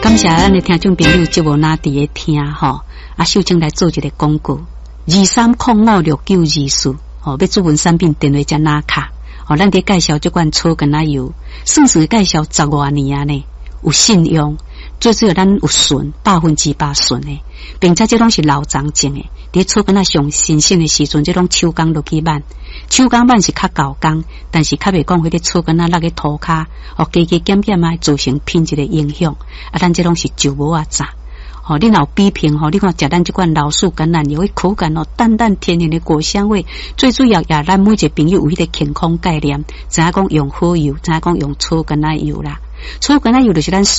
感谢咱的听众朋友节目哪伫咧听吼，秀清来做一个广告，23056924吼，要主文产品电话加拿卡，咱伫介绍这款草根仔油，算是介绍10多年啊呢，有信用，最主要咱有纯100%纯的，并且这拢是老长种的，伫草根仔上新鲜的时阵，这种手工落去挽，手工挽是较高工，但是较袂讲迄个草根仔落去涂骹，加减减啊，造成品质的影响。咱这拢是酒无啊炸。你若有比拼你看食咱这款老树橄榄油的口感淡淡天然的果香味，最主要也咱每一个朋友有迄个健康概念，知影讲用好油，知影讲用草根仔油啦，草根仔油就是咱